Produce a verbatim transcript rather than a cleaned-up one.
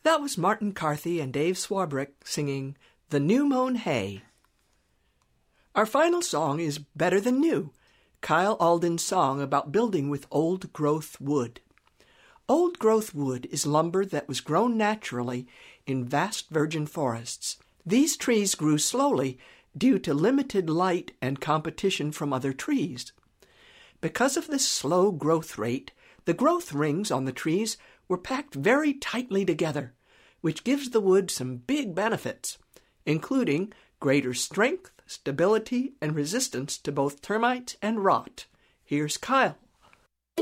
That was Martin Carthy and Dave Swarbrick singing The New Mown Hay. Our final song is Better Than New, Kyle Alden's song about building with old-growth wood. Old-growth wood is lumber that was grown naturally in vast virgin forests. These trees grew slowly due to limited light and competition from other trees. Because of this slow growth rate, the growth rings on the trees were packed very tightly together, which gives the wood some big benefits, including greater strength, stability, and resistance to both termites and rot. Here's Kyle.